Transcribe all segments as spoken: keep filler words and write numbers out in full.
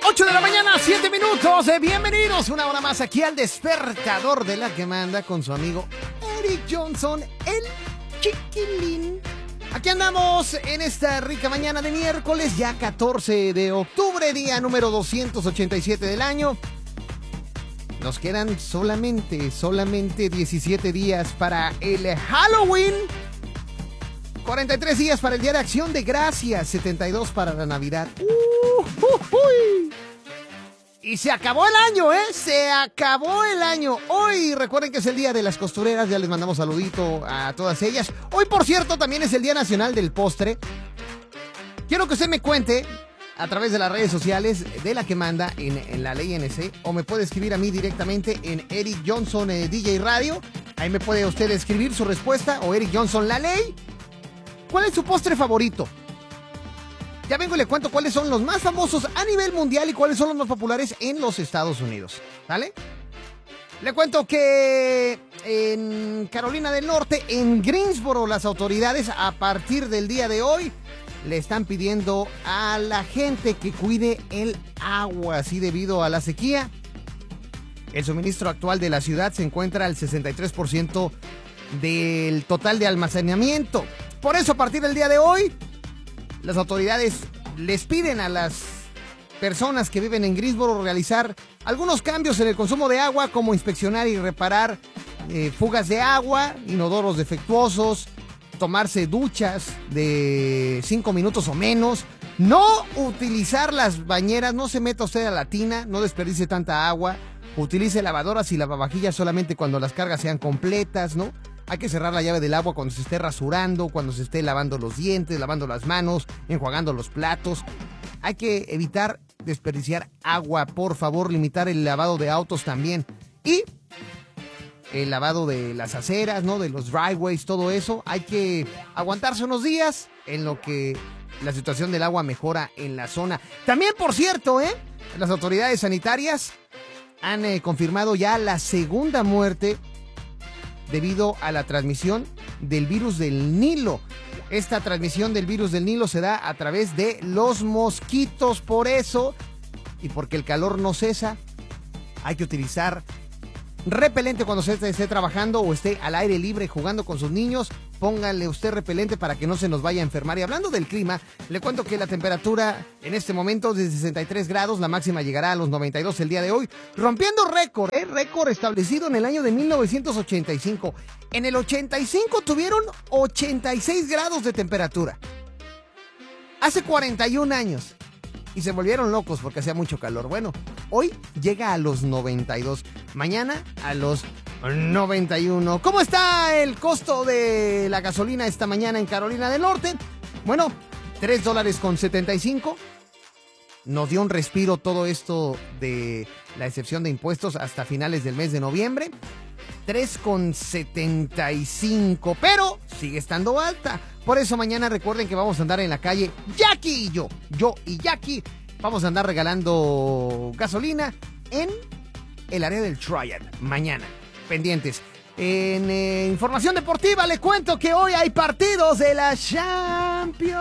ocho de la mañana, siete minutos. Eh, bienvenidos una hora más aquí al despertador de la que manda con su amigo Eric Johnson, el chiquilín. Aquí andamos en esta rica mañana de miércoles, ya catorce de octubre, día número doscientos ochenta y siete del año. Nos quedan solamente, solamente diecisiete días para el Halloween. cuarenta y tres días para el Día de Acción de Gracias, setenta y dos para la Navidad. Uh, uh, uh. Y se acabó el año, ¿eh? Se acabó el año. Hoy, recuerden que es el Día de las Costureras, ya les mandamos saludito a todas ellas. Hoy, por cierto, también es el Día Nacional del Postre. Quiero que usted me cuente a través de las redes sociales de la que manda en, en la ley N C, o me puede escribir a mí directamente en Eric Johnson eh, D J Radio. Ahí me puede usted escribir su respuesta, o Eric Johnson La Ley. ¿Cuál es su postre favorito? Ya vengo y le cuento cuáles son los más famosos a nivel mundial y cuáles son los más populares en los Estados Unidos. ¿Vale? Le cuento que en Carolina del Norte, en Greensboro, las autoridades a partir del día de hoy le están pidiendo a la gente que cuide el agua, así debido a la sequía. El suministro actual de la ciudad se encuentra al sesenta y tres por ciento del total de almacenamiento. Por eso, a partir del día de hoy, las autoridades les piden a las personas que viven en Greensboro realizar algunos cambios en el consumo de agua, como inspeccionar y reparar eh, fugas de agua, inodoros defectuosos, tomarse duchas de cinco minutos o menos, no utilizar las bañeras, no se meta usted a la tina, no desperdicie tanta agua, utilice lavadoras y lavavajillas solamente cuando las cargas sean completas, ¿no? Hay que cerrar la llave del agua cuando se esté rasurando, cuando se esté lavando los dientes, lavando las manos, enjuagando los platos. Hay que evitar desperdiciar agua, por favor, limitar el lavado de autos también. Y el lavado de las aceras, ¿no? De los driveways, todo eso. Hay que aguantarse unos días en lo que la situación del agua mejora en la zona. También, por cierto, ¿eh? Las autoridades sanitarias han eh, confirmado ya la segunda muerte debido a la transmisión del virus del Nilo. Esta transmisión del virus del Nilo se da a través de los mosquitos. Por eso, y porque el calor no cesa, hay que utilizar repelente cuando se esté, esté trabajando o esté al aire libre jugando con sus niños. Póngale usted repelente para que no se nos vaya a enfermar. Y hablando del clima, le cuento que la temperatura en este momento es de sesenta y tres grados, la máxima llegará a los noventa y dos el día de hoy, rompiendo récord, ¿eh? récord establecido en el año de mil novecientos ochenta y cinco. En el ochenta y cinco tuvieron ochenta y seis grados de temperatura. Hace cuarenta y un años. Y se volvieron locos porque hacía mucho calor. Bueno, hoy llega a los noventa y dos. Mañana a los noventa y uno. ¿Cómo está el costo de la gasolina esta mañana en Carolina del Norte? Bueno, tres dólares con setenta y cinco. Nos dio un respiro todo esto de la excepción de impuestos hasta finales del mes de noviembre. tres con setenta y cinco, pero sigue estando alta. Por eso mañana recuerden que vamos a andar en la calle, Jackie y yo, yo y Jackie, vamos a andar regalando gasolina en el área del Triad, mañana, pendientes. En eh, información deportiva le cuento que hoy hay partidos de la Champions.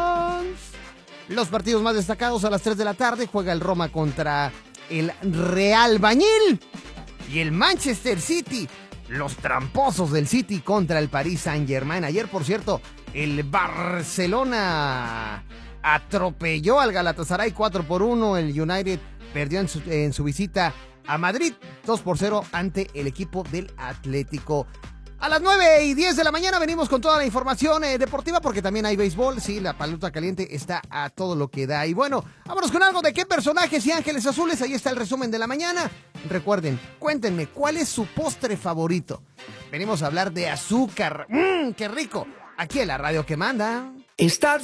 Los partidos más destacados a las tres de la tarde, juega el Roma contra el Real Bañil. Y el Manchester City, los tramposos del City contra el Paris Saint-Germain. Ayer, por cierto, el Barcelona atropelló al Galatasaray cuatro por uno. El United perdió en su, en su visita a Madrid dos por cero ante el equipo del Atlético. A las nueve y diez de la mañana venimos con toda la información eh, deportiva, porque también hay béisbol. Sí, la pelota caliente está a todo lo que da. Y bueno, vámonos con algo de qué personajes y ángeles azules. Ahí está el resumen de la mañana. Recuerden, cuéntenme, ¿cuál es su postre favorito? Venimos a hablar de azúcar. ¡Mmm, qué rico! Aquí en la radio que manda. Estar